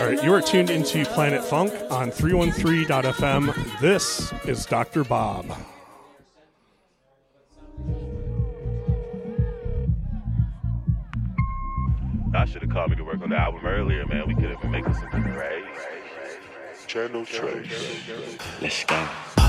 All right, you are tuned into Planet Funk on 313.fm. This is Dr. Bob. I should have called me to work on the album earlier, man. We could have been making something great. Channel Trace. Let's go.